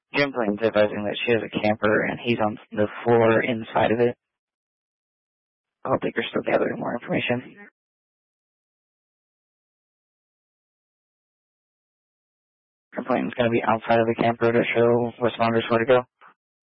Jim Plain's advising that she has a camper and he's on the floor inside of it. I don't think you're still gathering more information. Jim Plain's going to be outside of the camper to show responders where to go.